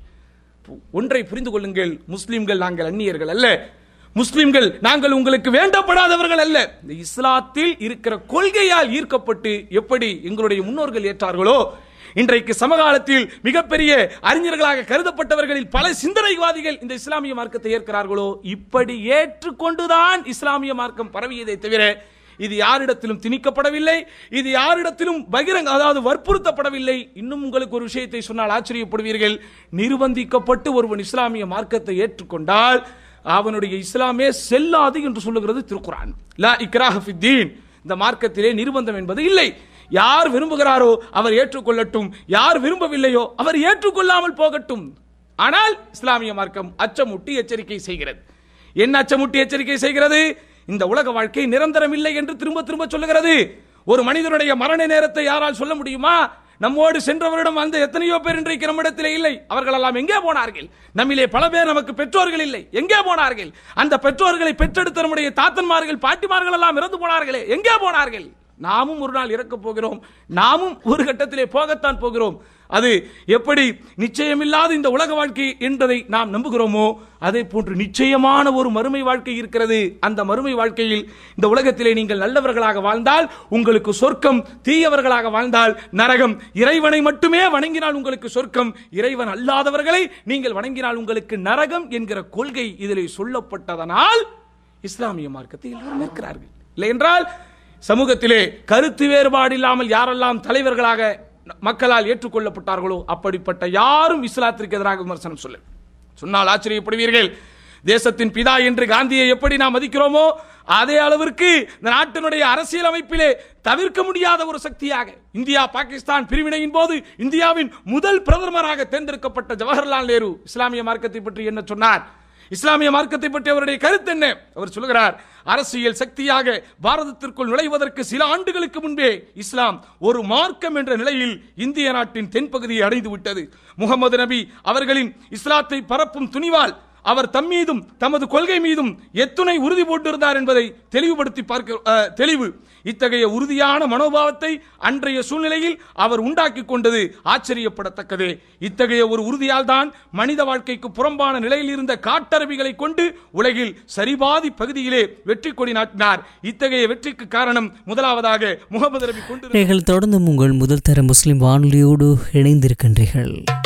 ஒன்றை புரிந்து கொள்ளுங்கள், முஸ்லிம்கள் நாங்கள் அந்நியர்கள் அல்ல, முஸ்லிம்கள் நாங்கள் உங்களுக்கு வேண்டப்படாதவர்கள் அல்ல. இந்த இஸ்லாத்தில் இருக்கிற கொள்கையால் ஈர்க்கப்பட்டு எப்படி எங்களுடைய முன்னோர்கள் ஏற்றார்களோ, இன்றைக்கு சமகாலத்தில் மிகப்பெரிய அறிஞர்களாக கருதப்பட்டவர்களில் பல சிந்தனைவாதிகள் இந்த இஸ்லாமிய மார்க்கத்தை ஏற்கிறார்களோ, இப்படி ஏற்றுக்கொண்டுதான் இஸ்லாமிய மார்க்கம் பரவியதை தவிர இது யாரிடத்திலும் திணிக்கப்படவில்லை, இது யாரிடத்திலும் பகிரங்க அதாவது வற்புறுத்தப்படவில்லை. இன்னும் உங்களுக்கு ஒரு விஷயத்தை சொன்னால் ஆச்சரியப்படுவீர்கள். நிர்பந்திக்கப்பட்டு ஒருவன் இஸ்லாமிய மார்க்கத்தை ஏற்றுக்கொண்டால் அவனுடைய இஸ்லாமே செல்லாது என்று சொல்லுகிறது திருக்குர்ஆன். லா இக்ராஹ ஃபித்தீன், இந்த மார்க்கத்திலே நிர்பந்தம் என்பது இல்லை. யார் விரும்புகிறாரோ அவர் ஏற்றுக்கொள்ளட்டும், யார் விரும்பவில்லையோ அவர் ஏற்றுக்கொள்ளாமல் போகட்டும். ஆனால் இஸ்லாமிய மார்க்கம் அச்சமூட்டி எச்சரிக்கை செய்கிறது. என்ன அச்சமூட்டி எச்சரிக்கை செய்கிறது? இந்த உலக வாழ்க்கை நிரந்தரம் இல்லை என்று திரும்ப திரும்ப சொல்லுகிறது. ஒரு மனிதனுடைய மரண நேரத்தை யாரால் சொல்ல முடியுமா? நம்மோடு சென்றவரிடம் அந்த எத்தனையோ பேர் இன்றைக்கு நம்மிடத்திலே இல்லை. அவர்கள் எல்லாம் எங்கே போனார்கள்? நம்மிலே பல பேர் நமக்கு பெற்றோர்கள் இல்லை, எங்கே போனார்கள்? அந்த பெற்றோர்களை பெற்றெடுத்த நம்முடைய தாத்தன்மார்கள் பாட்டிமார்கள் எல்லாம் இறந்து போனார்களே, எங்கே போனார்கள்? நாமும் ஒரு நாள் இறக்க போகிறோம், நாமும் ஒரு கட்டத்திலே போகத்தான் போகிறோம். அது எப்படி நிச்சயமில்லாத இந்த உலக வாழ்க்கை என்பதை நாம் நம்புகிறோமோ, அதே போன்று நிச்சயமான ஒரு மறுமை வாழ்க்கை இருக்கிறது. அந்த மறுமை வாழ்க்கையில் இந்த உலகத்திலே நீங்கள் நல்லவர்களாக வாழ்ந்தால் உங்களுக்கு சொர்க்கம், தீயவர்களாக வாழ்ந்தால் நரகம். இறைவனை மட்டுமே வணங்கினால் உங்களுக்கு சொர்க்கம், இறைவன் அல்லாதவர்களை நீங்கள் வணங்கினால் உங்களுக்கு நரகம் என்கிற கொள்கை இதிலே சொல்லப்பட்டதனால் இஸ்லாமிய மார்க்கத்தை எல்லோரும் நிற்கிறார்கள். இல்லை என்றால் சமூகத்திலே கருத்து வேறுபாடு இல்லாமல் யாரெல்லாம் தலைவர்களாக மக்களால் ஏற்றுக்கொள்ளப்பட்டார்களோ அப்படிப்பட்ட யாரும் இஸ்லாத்திற்கு எதிராக விமர்சனம் சொன்னால் ஆச்சரியப்படுவீர்கள். தேசத்தின் பிதா என்று காந்தியை எப்படி நாம் மதிக்கிறோமோ அதே அளவிற்கு இந்த நாட்டினுடைய அரசியல் அமைப்பிலே தவிர்க்க முடியாத ஒரு சக்தியாக இந்தியா பாகிஸ்தான் பிரிவினையின் போது இந்தியாவின் முதல் பிரதமராக தேர்ந்தெடுக்கப்பட்ட ஜவஹர்லால் நேரு இஸ்லாமிய மார்க்கத்தை பற்றி என்ன சொன்னார்? இஸ்லாமிய மார்க்கத்தை பற்றி அவருடைய கருத்து என்ன? அவர் சொல்கிறார், அரசியல் சக்தியாக பாரதத்திற்குள் நுழைவதற்கு சில ஆண்டுகளுக்கு முன்பே இஸ்லாம் ஒரு மார்க்கம் என்ற நிலையில் இந்திய நாட்டின் தென்பகுதியை அடைந்து விட்டது. முகமது நபி அவர்களின் இஸ்லாத்தை பரப்பும் துணிவால் அவர் தம்மீதும் தமது கொள்கை மீதும் எத்துணை உறுதி போட்டிருந்தார் என்பதை தெளிவுபடுத்தி தெளிவு. இத்தகைய உறுதியான மனோபாவத்தை அன்றைய சூழ்நிலையில் அவர் உண்டாக்கி கொண்டது ஆச்சரியப்படத்தக்கதே. இத்தகைய ஒரு உறுதியால் தான் மனித வாழ்க்கைக்கு புறம்பான நிலையில் இருந்த காட்டரபிகளை கொண்டு உலகில் சரிபாதி பகுதியிலே வெற்றி கொடி நாட்டினார். இத்தகைய வெற்றிக்கு காரணம் முதலாவதாக முகமது நபி கொண்டு. தொடர்ந்து உங்கள் முதல் தர முஸ்லிம் வானொலியோடு இணைந்திருக்கின்றீர்கள்.